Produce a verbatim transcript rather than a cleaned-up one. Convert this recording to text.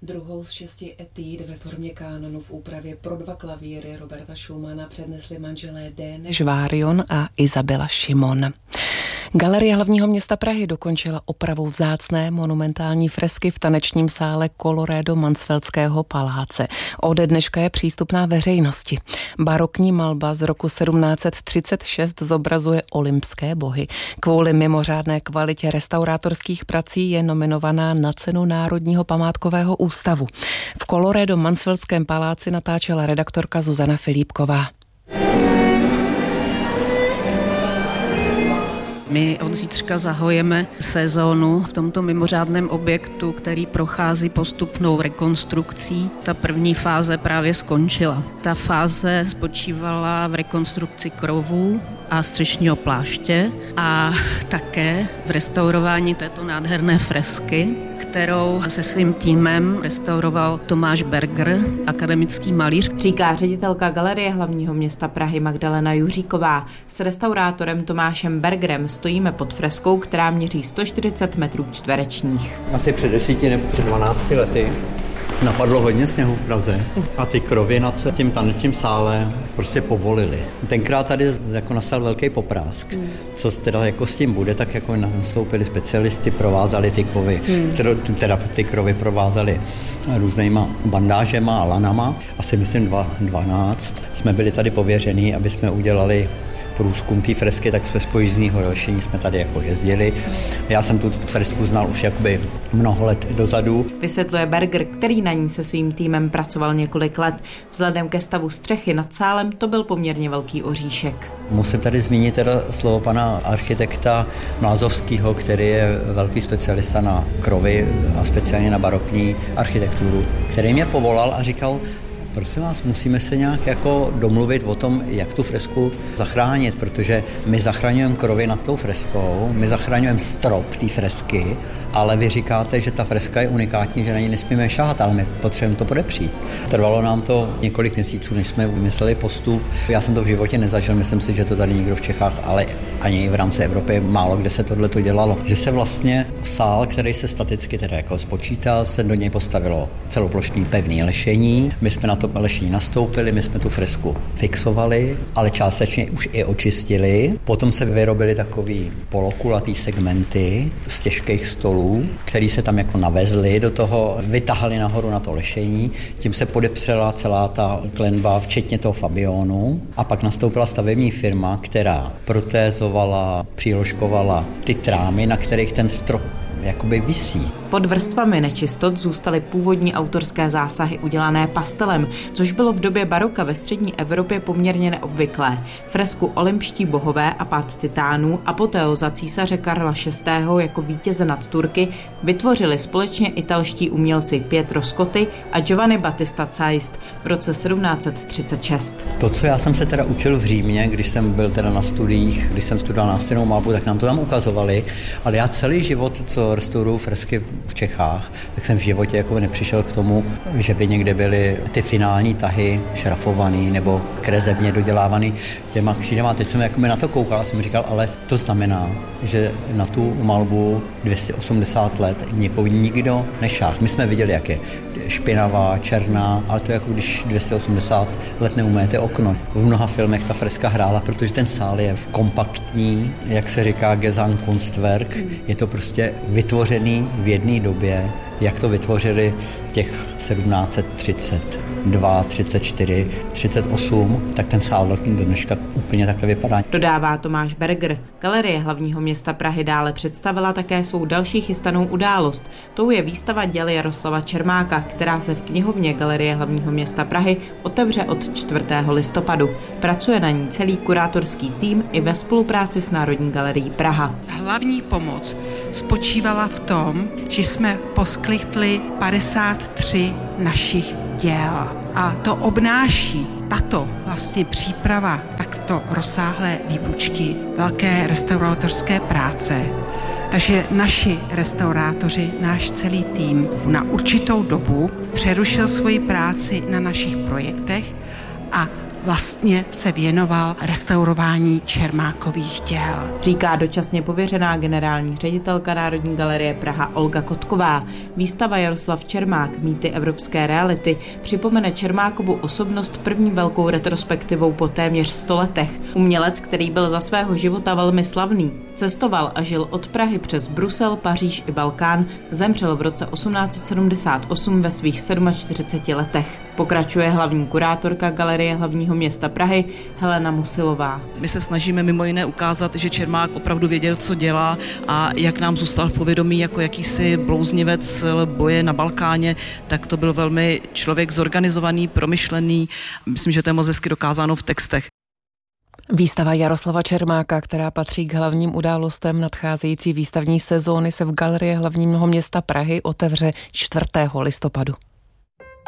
Druhou z šesti etíd ve formě kánonu v úpravě pro dva klavíry Roberta Schumana přednesli manželé Déne Žvárion a Izabela Šimon. Galerie hlavního města Prahy dokončila opravu vzácné monumentální fresky v tanečním sále Colloredo Mansfeldského paláce. Ode dneška je přístupná veřejnosti. Barokní malba z roku sedmnáct třicet šest zobrazuje olympské bohy. Kvůli mimořádné kvalitě restaurátorských prací je nominovaná na cenu Národního památkového ústavu. V Colloredo Mansfeldském paláci natáčela redaktorka Zuzana Filipková. My od zítřka zahojeme sezónu v tomto mimořádném objektu, který prochází postupnou rekonstrukcí. Ta první fáze právě skončila. Ta fáze spočívala v rekonstrukci krovů a střešního pláště a také v restaurování této nádherné fresky, kterou se svým týmem restauroval Tomáš Berger, akademický malíř. Říká ředitelka Galerie hlavního města Prahy Magdalena Juříková. S restaurátorem Tomášem Bergerem stojíme pod freskou, která měří sto čtyřicet metrů čtverečních. Asi před desíti nebo před dvanácti lety napadlo hodně sněhu v Praze a ty krovy nad tím tanečním sále prostě povolili. Tenkrát tady jako nastal velký poprásk. Hmm. Co teda jako s tím bude, tak jako nastoupili specialisti, provázali ty kovy, hmm. teda, teda ty krovy provázali různýma bandážema a lanama. Asi myslím dvanáct jsme byli tady pověření, aby jsme udělali průzkum té fresky, tak jsme z pojízdního dalšení jsme tady jako jezdili. Já jsem tu fresku znal už jakoby mnoho let dozadu. Vysvětluje Berger, který na ní se svým týmem pracoval několik let. Vzhledem ke stavu střechy nad sálem to byl poměrně velký oříšek. Musím tady zmínit teda slovo pana architekta Mlázovského, který je velký specialista na krovy a speciálně na barokní architekturu, který mě povolal a říkal: prosím vás, musíme se nějak jako domluvit o tom, jak tu fresku zachránit, protože my zachraňujeme krovy nad tou freskou, my zachraňujeme strop té fresky, ale vy říkáte, že ta freska je unikátní, že na ní nesmíme šáhat, ale my potřebujeme to podepřít. Trvalo nám to několik měsíců, než jsme vymysleli postup. Já jsem to v životě nezažil, myslím si, že to tady nikdo v Čechách, ale ani v rámci Evropy málo kde se tohle to dělalo. Že se vlastně sál, který se staticky teda jako spočítal, se do něj postavilo celoplošný pevný lešení. My jsme na to lešení nastoupili, my jsme tu fresku fixovali, ale částečně už i očistili. Potom se vyrobily takový polokulatý segmenty z těžkých stolů, který se tam jako navezli do toho, vytahali nahoru na to lešení, tím se podepřela celá ta klenba, včetně toho Fabionu, a pak nastoupila stavební firma, která protézovala, příložkovala ty trámy, na kterých ten strop jakoby visí. Pod vrstvami nečistot zůstaly původní autorské zásahy udělané pastelem, což bylo v době baroka ve střední Evropě poměrně neobvyklé. Fresku Olympští bohové a pád titánů a apoteóza císaře Karla šestého. jako vítěze nad Turky vytvořili společně italští umělci Pietro Scotti a Giovanni Battista Zeist v roce sedmnáct třicet šest. To, co já jsem se teda učil v Římě, když jsem byl teda na studiích, když jsem studoval nástěnnou malbu, tak nám to tam ukazovali, ale já celý život, co restauruju fresky v Čechách, tak jsem v životě jako nepřišel k tomu, že by někde byly ty finální tahy šrafovaný nebo krezebně dodělávaný těma křídama. Teď jsem jako na to koukal a jsem říkal, ale to znamená, že na tu malbu dvě stě osmdesát let někoho nikdo nešáhl. My jsme viděli, jak je špinavá, černá, ale to je jako když dvě stě osmdesát let neumyjete okno. V mnoha filmech ta freska hrála, protože ten sál je kompaktní, jak se říká Gesamtkunstwerk, je to prostě vytvořený v jedné době, jak to vytvořili těch sedmnáct třicet dva, třicet čtyři, třicet osm, tak ten sál do dneška úplně takhle vypadá. Dodává Tomáš Berger. Galerie hlavního města Prahy dále představila také svou další chystanou událost. Tou je výstava děl Jaroslava Čermáka, která se v knihovně Galerie hlavního města Prahy otevře od čtvrtého listopadu. Pracuje na ní celý kurátorský tým i ve spolupráci s Národní galerií Praha. Hlavní pomoc spočívala v tom, že jsme poskytli padesát tři našich děl. A to obnáší tato vlastně příprava takto rozsáhlé výbučky velké restaurátorské práce. Takže naši restaurátoři, náš celý tým na určitou dobu přerušil svoji práci na našich projektech a vlastně se věnoval restaurování Čermákových děl. Říká dočasně pověřená generální ředitelka Národní galerie Praha Olga Kotková. Výstava Jaroslav Čermák Mýty evropské reality připomene Čermákovu osobnost první velkou retrospektivou po téměř sto letech. Umělec, který byl za svého života velmi slavný, cestoval a žil od Prahy přes Brusel, Paříž i Balkán, zemřel v roce osmnáct sedmdesát osm ve svých čtyřiceti sedmi letech. Pokračuje hlavní kurátorka Galerie hlavního města Prahy Helena Musilová. My se snažíme mimo jiné ukázat, že Čermák opravdu věděl, co dělá a jak nám zůstal v povědomí jako jakýsi blouznivec boje na Balkáně, tak to byl velmi člověk zorganizovaný, promyšlený. Myslím, že to je moc hezky dokázáno v textech. Výstava Jaroslava Čermáka, která patří k hlavním událostem nadcházející výstavní sezóny, se v Galerii hlavního města Prahy otevře čtvrtého listopadu.